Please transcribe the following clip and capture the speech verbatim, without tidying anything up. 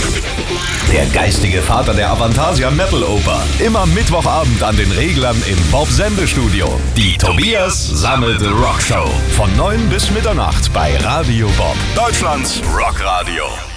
Der geistige Vater der Avantasia Metal Oper. Immer Mittwochabend an den Reglern im Bob Sende Studio. Die Tobias Sammelte Rockshow. Von neun bis Mitternacht bei Radio Bob. Deutschlands Rockradio.